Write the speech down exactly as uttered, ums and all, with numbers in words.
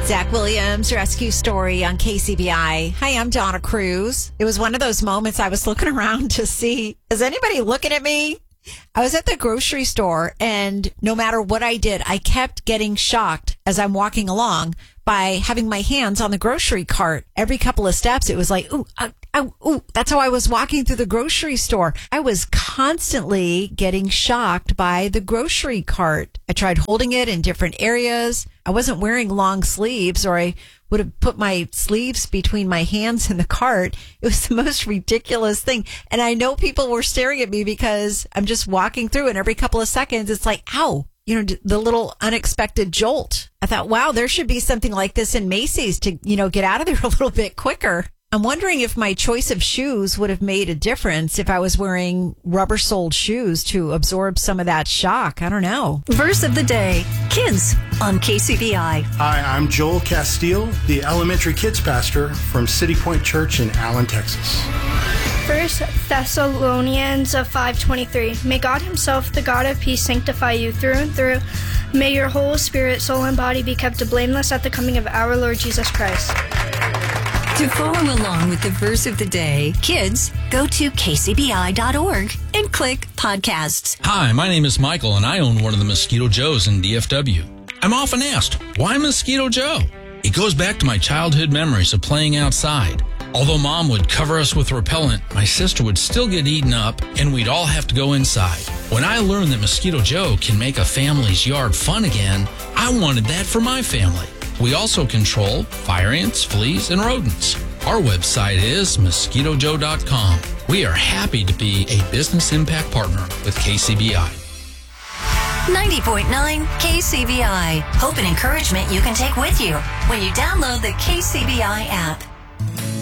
Zach Williams Rescue Story on K C B I. Hi, I'm Donna Cruz. It was one of those moments I was looking around to see, is anybody looking at me? I was at the grocery store, and no matter what I did, I kept getting shocked as I'm walking along by having my hands on the grocery cart. Every couple of steps, it was like, ooh, uh, uh, ooh. That's how I was walking through the grocery store. I was constantly getting shocked by the grocery cart. I tried holding it in different areas. I wasn't wearing long sleeves, or I would have put my sleeves between my hands in the cart. It was the most ridiculous thing. And I know people were staring at me because I'm just walking through, and every couple of seconds, it's like, ow, you know, the little unexpected jolt. I thought, wow, there should be something like this in Macy's to, you know, get out of there a little bit quicker. I'm wondering if my choice of shoes would have made a difference if I was wearing rubber-soled shoes to absorb some of that shock. I don't know. Verse of the day, kids on K C B I. Hi, I'm Joel Castile, the elementary kids pastor from City Point Church in Allen, Texas. First Thessalonians five twenty-three. May God himself, the God of peace, sanctify you through and through. May your whole spirit, soul, and body be kept blameless at the coming of our Lord Jesus Christ. To follow along with the verse of the day, kids, go to k c b i dot org and click podcasts. Hi, my name is Michael, and I own one of the Mosquito Joes in D F W. I'm often asked, why Mosquito Joe? It goes back to my childhood memories of playing outside. Although Mom would cover us with repellent, my sister would still get eaten up, and we'd all have to go inside. When I learned that Mosquito Joe can make a family's yard fun again, I wanted that for my family. We also control fire ants, fleas, and rodents. Our website is mosquito joe dot com. We are happy to be a business impact partner with K C B I. ninety point nine K C B I. Hope and encouragement you can take with you when you download the K C B I app.